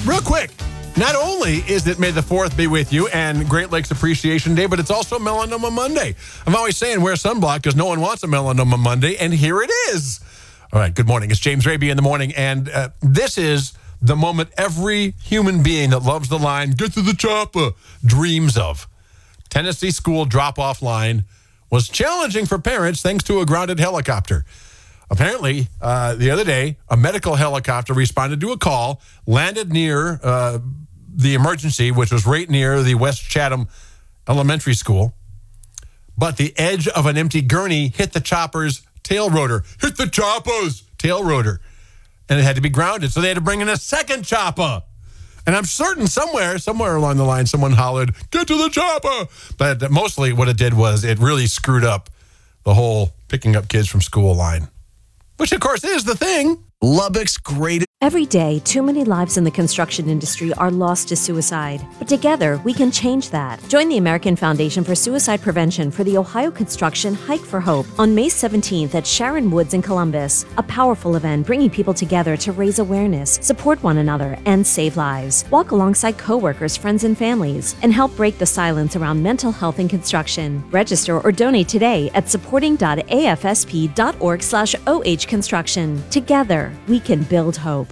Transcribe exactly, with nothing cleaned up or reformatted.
Real quick, not only is it May the fourth be with you and Great Lakes Appreciation Day, but it's also Melanoma Monday. I'm always saying wear sunblock because no one wants a Melanoma Monday, and here it is. All right, good morning. It's James Raby in the morning, and uh, this is the moment every human being that loves the line, get to the chopper, dreams of. Tennessee school drop-off line was challenging for parents thanks to a grounded helicopter. Apparently, uh, the other day, a medical helicopter responded to a call, landed near uh, the emergency, which was right near the West Chatham Elementary School. But the edge of an empty gurney hit the chopper's tail rotor. Hit the chopper's tail rotor. And it had to be grounded, so they had to bring in a second chopper. And I'm certain somewhere, somewhere along the line, someone hollered, get to the chopper. But mostly what it did was it really screwed up the whole picking up kids from school line. Which, of course, is the thing. Lubbock's greatest. Every day, too many lives in the construction industry are lost to suicide. But together, we can change that. Join the American Foundation for Suicide Prevention for the Ohio Construction Hike for Hope on May seventeenth at Sharon Woods in Columbus. A powerful event bringing people together to raise awareness, support one another, and save lives. Walk alongside coworkers, friends, and families, and help break the silence around mental health in construction. Register or donate today at supporting dot a f s p dot org slash oh construction. Together, we can build hope.